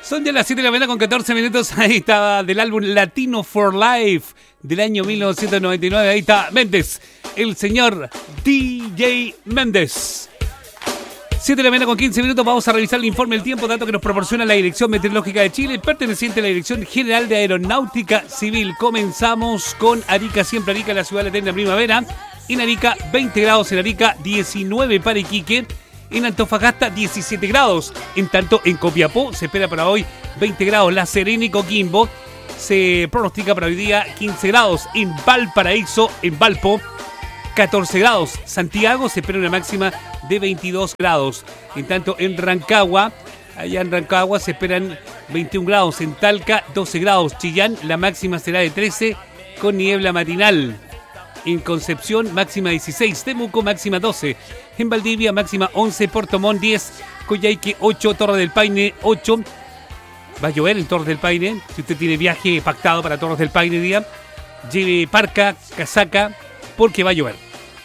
Son ya las 7 de la mañana con 14 minutos. Ahí estaba del álbum Latino for Life del año 1999. Ahí está Méndez, el señor DJ Méndez. 7 de la mañana con 15 minutos. Vamos a revisar el informe del tiempo, dato que nos proporciona la Dirección Meteorológica de Chile, perteneciente a la Dirección General de Aeronáutica Civil. Comenzamos con Arica, siempre Arica, la ciudad de la eterna primavera. En Arica, 20 grados en Arica, 19 para Iquique. En Antofagasta, 17 grados. En tanto, en Copiapó se espera para hoy 20 grados. La Serena y Coquimbo se pronostica para hoy día 15 grados. En Valparaíso, en Valpo, 14 grados. Santiago se espera una máxima de 22 grados. En tanto, en Rancagua, allá en Rancagua se esperan 21 grados. En Talca, 12 grados. Chillán, la máxima será de 13 con niebla matinal. En Concepción, máxima 16. Temuco, máxima 12. En Valdivia, máxima 11. Puerto Montt, 10. Coyhaique, 8. Torres del Paine, 8. Va a llover en Torres del Paine. Si usted tiene viaje pactado para Torres del Paine día, lleve parca, casaca, porque va a llover.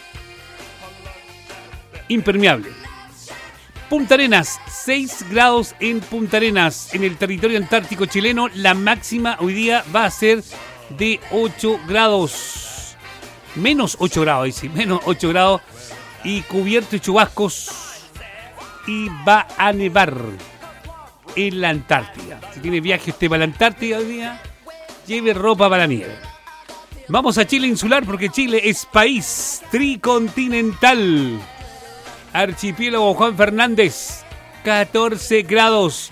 Impermeable. Punta Arenas, 6 grados en Punta Arenas. En el territorio antártico chileno, la máxima hoy día va a ser de 8 grados. Menos 8 grados, dice, menos 8 grados y cubierto de chubascos, y va a nevar en la Antártida. Si tiene viaje usted para la Antártida hoy día, lleve ropa para la nieve. Vamos a Chile insular porque Chile es país tricontinental. Archipiélago Juan Fernández, 14 grados.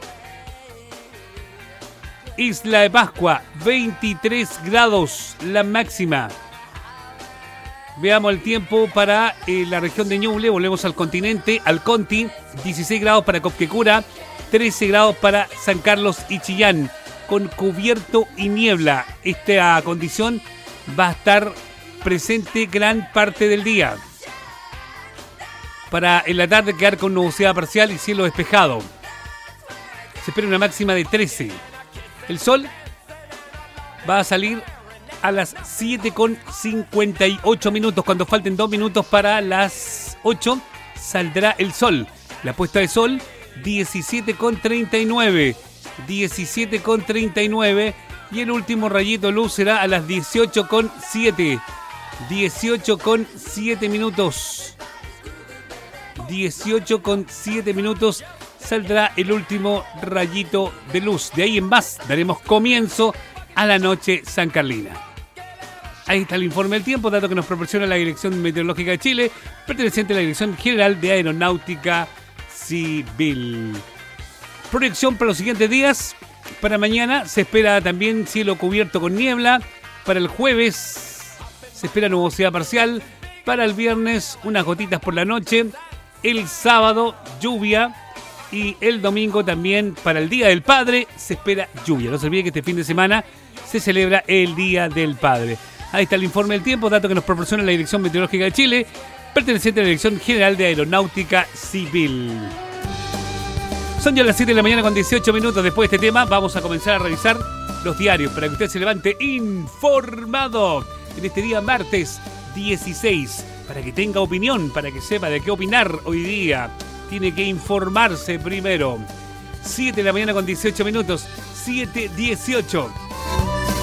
Isla de Pascua, 23 grados la máxima. Veamos el tiempo para la región de Ñuble. Volvemos al continente, al Conti. 16 grados para Copquecura, 13 grados para San Carlos y Chillán, con cubierto y niebla. Esta condición va a estar presente gran parte del día. Para en la tarde quedar con nubosidad parcial y cielo despejado. Se espera una máxima de 13. El sol va a salir a las 7:58 minutos. Cuando falten 2 minutos para las 8, saldrá el sol. La puesta de sol, 17:39. 17:39. Y el último rayito de luz será a las 18:07. 18:07 minutos. 18:07 minutos saldrá el último rayito de luz. De ahí en más daremos comienzo a la noche sancarlina. Ahí está el informe del tiempo, dato que nos proporciona la Dirección Meteorológica de Chile, perteneciente a la Dirección General de Aeronáutica Civil. Proyección para los siguientes días. Para mañana se espera también cielo cubierto con niebla. Para el jueves se espera nubosidad parcial. Para el viernes unas gotitas por la noche. El sábado lluvia. Y el domingo también, para el Día del Padre, se espera lluvia. No se olvide que este fin de semana se celebra el Día del Padre. Ahí está el informe del tiempo, dato que nos proporciona la Dirección Meteorológica de Chile, perteneciente a la Dirección General de Aeronáutica Civil. Son ya las 7 de la mañana con 18 minutos. Después de este tema, vamos a comenzar a revisar los diarios para que usted se levante informado en este día martes 16. Para que tenga opinión, para que sepa de qué opinar hoy día. Tiene que informarse primero. 7 de la mañana con 18 minutos. 7:18.